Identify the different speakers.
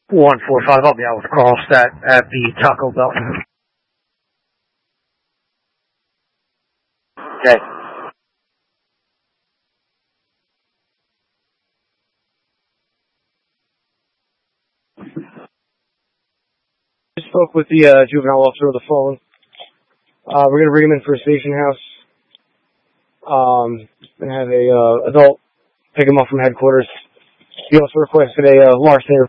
Speaker 1: 145, I'll be able to cross that at the Taco Bell.
Speaker 2: Okay.
Speaker 3: Just spoke with the juvenile officer on the phone. We're going to bring him in for a station house. And have a adult pick him up from headquarters. He also requested a larceny